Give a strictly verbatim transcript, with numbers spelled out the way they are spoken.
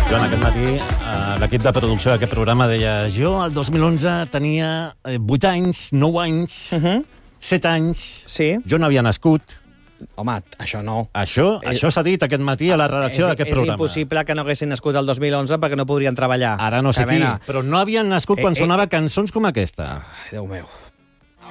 Joan, aquest matí eh, l'equip de producció d'aquest programa deia jo el dos mil onze tenia eh, vuit anys, nou anys, uh -huh. set anys, sí. Jo no havia nascut. Home, això no. Això És... això s'ha dit aquest matí a la redacció és, d'aquest programa. És impossible que no haguessin nascut el dos mil onze perquè no podrien treballar. Ara no sé qui, però no havien nascut quan eh, sonava eh... cançons com aquesta. Ai, Déu meu.